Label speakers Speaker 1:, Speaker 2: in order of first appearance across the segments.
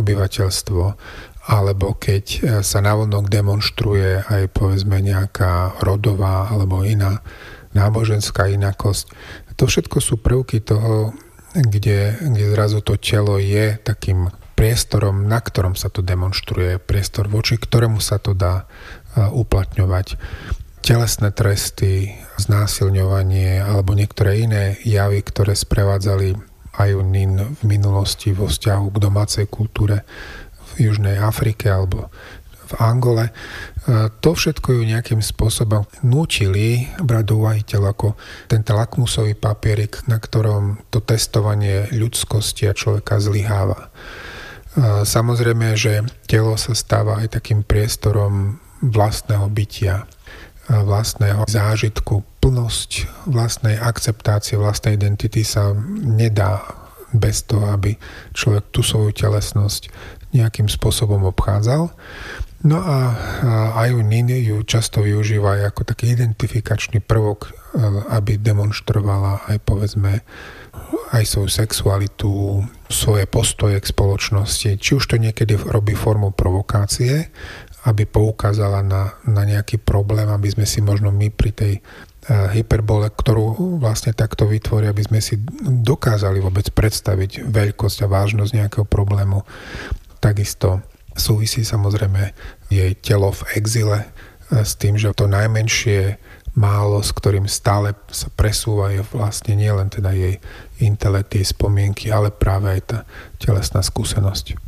Speaker 1: obyvateľstvo, alebo keď sa navonok demonstruje aj povedzme nejaká rodová alebo iná náboženská inakosť. To všetko sú prvky toho, kde zrazu to telo je takým priestorom, na ktorom sa to demonstruje, priestor, voči ktorému sa to dá uplatňovať. Telesné tresty, znásilňovanie alebo niektoré iné javy, ktoré sprevádzali Ajunín v minulosti vo vzťahu k domácej kultúre v Južnej Afrike alebo v Angole. To všetko ju nejakým spôsobom nútili brať do úvahy telo ako tento lakmusový papierik, na ktorom to testovanie ľudskosti a človeka zlyháva. Samozrejme, že telo sa stáva aj takým priestorom vlastného bytia, vlastného zážitku. Plnosť vlastnej akceptácie, vlastnej identity sa nedá bez toho, aby človek tú svoju telesnosť nejakým spôsobom obchádzal. No a Ajunín ju často využíva aj ako taký identifikačný prvok, aby demonstrovala aj povedzme aj svoju sexualitu, svoje postoje k spoločnosti. Či už to niekedy robí formou provokácie, aby poukázala na nejaký problém, aby sme si možno my pri tej hyperbole, ktorú vlastne takto vytvorí, aby sme si dokázali vôbec predstaviť veľkosť a vážnosť nejakého problému. Takisto súvisí samozrejme jej telo v exile s tým, že to najmenšie málo, s ktorým stále sa presúva, je vlastne nielen teda jej intelekt, jej spomienky, ale práve aj tá telesná skúsenosť.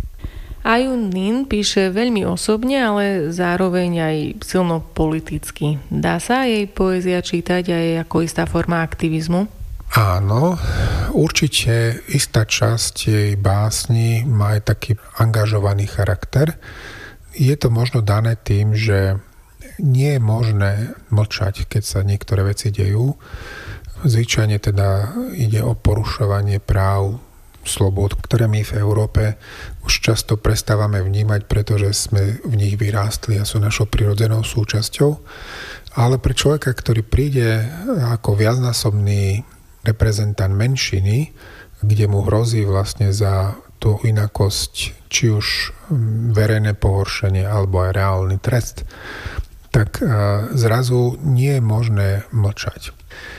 Speaker 2: Ajunín píše veľmi osobne, ale zároveň aj silno politicky. Dá sa jej poézia čítať aj ako istá forma aktivizmu?
Speaker 1: Áno, určite istá časť jej básni má aj taký angažovaný charakter. Je to možno dané tým, že nie je možné mlčať, keď sa niektoré veci dejú. Zvyčajne teda ide o porušovanie práv, slobod, ktoré my v Európe už často prestávame vnímať, pretože sme v nich vyrástli a sú našou prirodzenou súčasťou. Ale pre človeka, ktorý príde ako viacnásobný reprezentant menšiny, kde mu hrozí vlastne za tú inakosť, či už verejné pohoršenie alebo aj reálny trest, tak zrazu nie je možné mlčať.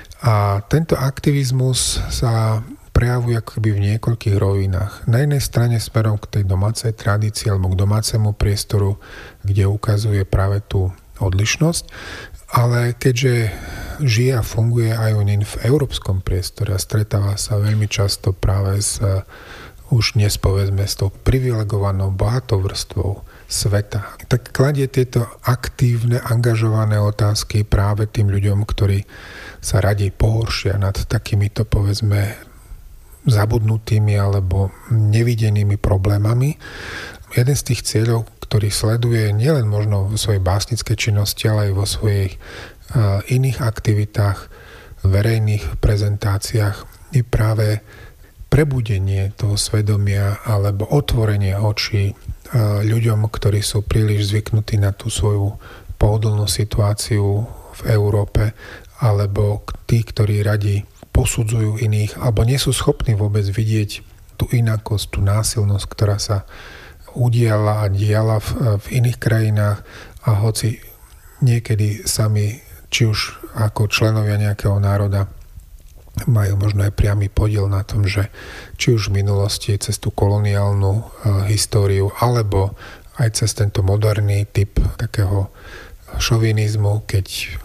Speaker 1: A tento aktivizmus sa prejavuje akoby v niekoľkých rovinách. Na jednej strane smerom k tej domácej tradícii alebo k domácemu priestoru, kde ukazuje práve tú odlišnosť, ale keďže žije a funguje Ajunín v európskom priestore a stretáva sa veľmi často práve s už dnes povedzme s tou privilegovanou bohatou vrstvou sveta, tak kladie tieto aktívne, angažované otázky práve tým ľuďom, ktorí sa radej pohoršia nad takýmito povedzme zabudnutými alebo nevidenými problémami. Jeden z tých cieľov, ktorý sleduje nielen možno vo svojej básnickej činnosti, ale aj vo svojich iných aktivitách, verejných prezentáciách, je práve prebudenie toho svedomia alebo otvorenie očí ľuďom, ktorí sú príliš zvyknutí na tú svoju pohodlnú situáciu v Európe, alebo tí, ktorí radi posudzujú iných, alebo nie sú schopní vôbec vidieť tú inakosť, tú násilnosť, ktorá sa udiala a diala v iných krajinách, a hoci niekedy sami, či už ako členovia nejakého národa, majú možno aj priamy podiel na tom, že či už v minulosti cez tú koloniálnu históriu, alebo aj cez tento moderný typ takého šovinizmu, keď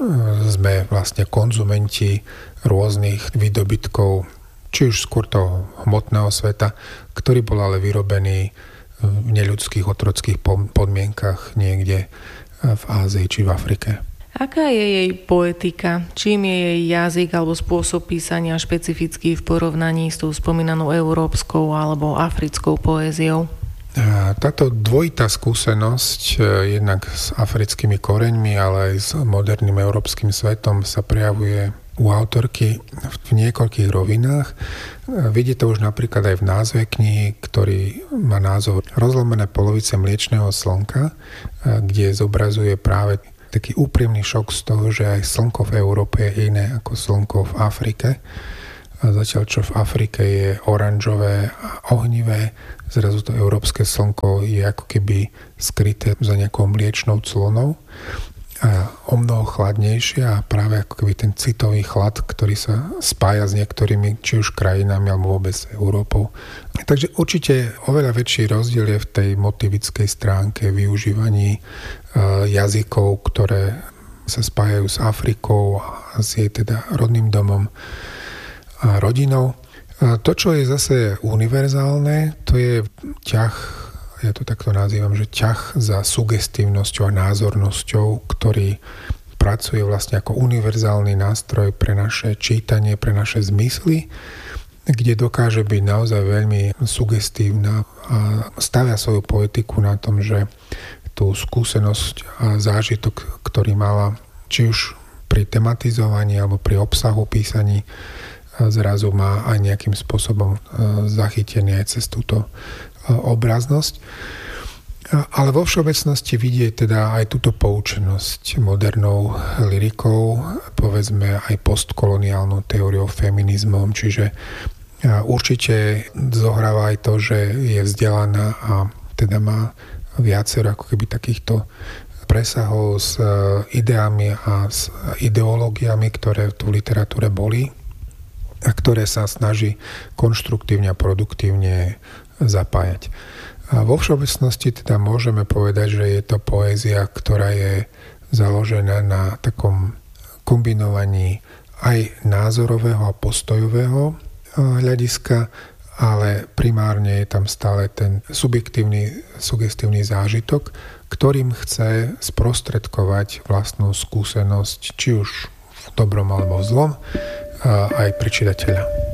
Speaker 1: sme vlastne konzumenti rôznych výdobytkov, či už skôr toho hmotného sveta, ktorý bol ale vyrobený v neľudských otrockých podmienkach niekde v Ázii či v Afrike.
Speaker 2: Aká je jej poetika? Čím je jej jazyk alebo spôsob písania špecifický v porovnaní s tou spomínanou európskou alebo africkou poéziou?
Speaker 1: Táto dvojitá skúsenosť jednak s africkými koreňmi, ale aj s moderným európskym svetom sa prejavuje u autorky v niekoľkých rovinách. Vidíte to už napríklad aj v názve knihy, ktorý má názov Rozlomené polovice mliečného slnka, kde zobrazuje práve taký úprimný šok z toho, že aj slnko v Európe je iné ako slnko v Afrike. zatiaľ čo v Afrike je oranžové a ohnivé, zrazu to európske slnko je ako keby skryté za nejakou mliečnou clonou a o mnoho chladnejšie a práve ako keby ten citový chlad, ktorý sa spája s niektorými, či už krajinami alebo vôbec Európou. Takže určite oveľa väčší rozdiel je v tej motivickej stránke využívaní jazykov, ktoré sa spájajú s Afrikou a s jej teda rodným domom a rodinou. To, čo je zase univerzálne, to je ťah, ja to takto nazývam, že ťah za sugestívnosťou a názornosťou, ktorý pracuje vlastne ako univerzálny nástroj pre naše čítanie, pre naše zmysly, kde dokáže byť naozaj veľmi sugestívna a stavia svoju poetiku na tom, že tú skúsenosť a zážitok, ktorý mala či už pri tematizovaní alebo pri obsahu písaní, zrazu má aj nejakým spôsobom zachytený aj cez túto obraznosť. Ale vo všeobecnosti vidieť teda aj túto poučenosť modernou lyrikou, povedzme aj postkoloniálnou teóriou, feminizmom, čiže určite zohráva aj to, že je vzdelaná a teda má viacero ako keby takýchto presahov s ideami a s ideológiami, ktoré tu v literatúre boli a ktoré sa snaží konštruktívne a produktívne zapájať. A vo všeobecnosti teda môžeme povedať, že je to poézia, ktorá je založená na takom kombinovaní aj názorového a postojového hľadiska, ale primárne je tam stále ten subjektívny, sugestívny zážitok, ktorým chce sprostredkovať vlastnú skúsenosť, či už v dobrom alebo v zlom, aj pre čitateľa.